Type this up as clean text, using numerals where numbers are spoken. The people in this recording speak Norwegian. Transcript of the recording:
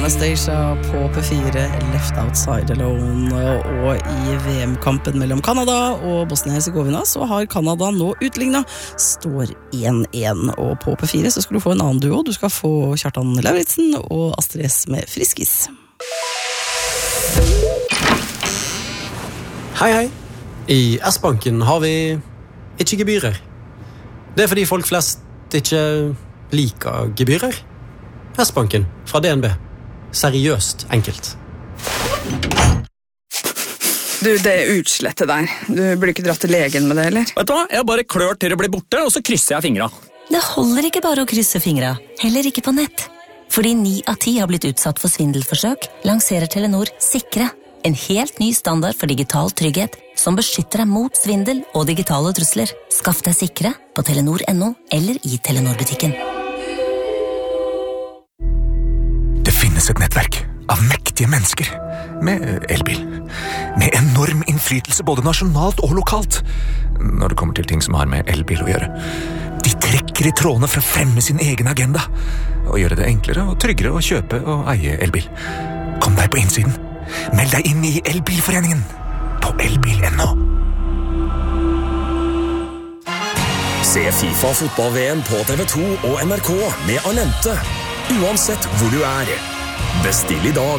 Anastasia på P4, Left Outside Alone, og I VM-kampen mellom Kanada og Bosnia-Herzegovina så har Kanada nå utlignet, står 1-1, og på P4 så skal du få en annen duo, du skal få Kjartan Lauritsen og Astrid S med Friskis. Hei, hei. I S-banken har vi ikke gebyrer. Det fordi folk flest ikke liker gebyrer. S-banken fra DNB. Seriøst enkelt. Du, det utslettet der. Du burde ikke dratt til legen med det, eller? Vet du hva? Jeg bare klør til det blir borte, og så krysser jeg fingra. Det holder ikke bare å krysse fingra, heller ikke på nett. Fordi 9 av 10 har blitt utsatt for svindelforsøk, lanserer Telenor Sikre. En helt ny standard for digital trygghet, som beskytter deg mot svindel og digitale trusler. Skaff deg Sikre på Telenor.no eller I Telenor-butikken. Det finnes et nettverk av mektige mennesker med elbil. Med enorm innflytelse både nasjonalt og lokalt. Når det kommer til ting som har med elbil å gjøre. De trekker I trådene for å fremme sin egen agenda. Og gjøre det enklere og tryggere å kjøpe og eie elbil. Kom deg på innsiden. Meld deg inn I Elbilforeningen. På elbil.no. Se FIFA fotball-VM på TV2 og NRK med Alente. Uansett hvor du Bestill I dag